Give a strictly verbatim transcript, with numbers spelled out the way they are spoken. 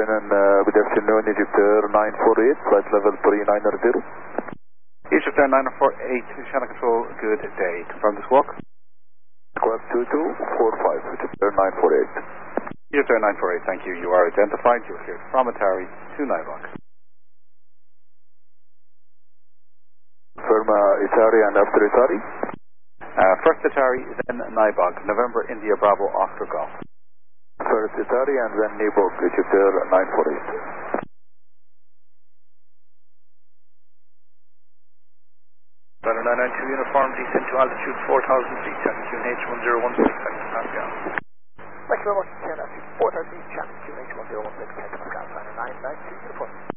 afternoon, uh, good afternoon, Egypt Air nine four eight, flight level three nine zero. Egypt Air nine four eight, channel control, good day. Confirm this walk. Squawk two two four five, Egypt Air nine four eight. Egypt Air nine four eight, thank you. You are identified. You are cleared from Atari to Nybok. Firm uh, Atari and after Atari? Uh, first Atari, then Nybok, November India Bravo Oscar Golf. First Atari and then Nybok, Egypt Air nine four eight. Brother nine nine two uniform, descend to altitude four thousand feet, channel Q N H one zero one six, Pascal. Thank you very much, channel four thousand feet, channel Q N H one zero one six, Pascal, nine nine two uniform.